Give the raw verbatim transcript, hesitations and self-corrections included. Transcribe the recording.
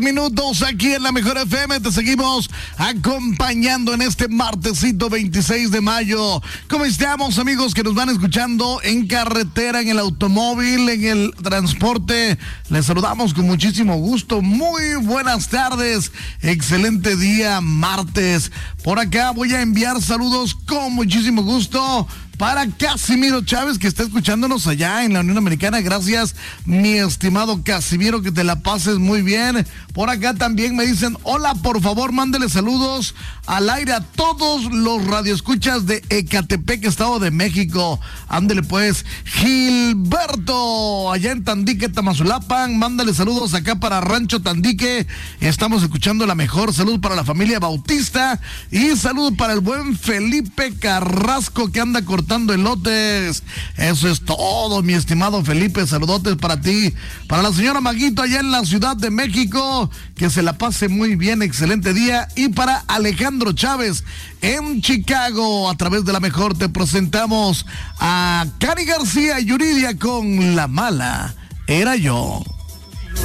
Minutos aquí en la Mejor F M, te seguimos acompañando en este martesito veintiséis de mayo. ¿Cómo estamos, amigos que nos van escuchando en carretera, en el automóvil, en el transporte? Les saludamos con muchísimo gusto. Muy buenas tardes, excelente día, martes. Por acá voy a enviar saludos con muchísimo gusto para Casimiro Chávez, que está escuchándonos allá en la Unión Americana. Gracias, mi estimado Casimiro, que te la pases muy bien. Por acá también me dicen, hola, por favor, mándele saludos al aire a todos los radioescuchas de Ecatepec, Estado de México. Ándele pues, Gilberto, allá en Tandique, Tamazulapan, mándale saludos acá para Rancho Tandique. Estamos escuchando la mejor. Salud para la familia Bautista y salud para el buen Felipe Carrasco, que anda cortando elotes. Eso es todo, mi estimado Felipe. Saludotes para ti, para la señora Maguito allá en la Ciudad de México, que se la pase muy bien, excelente día. Y para Alejandro Chávez en Chicago, a través de la mejor te presentamos a Cari García Yuridia con La Mala Era Yo.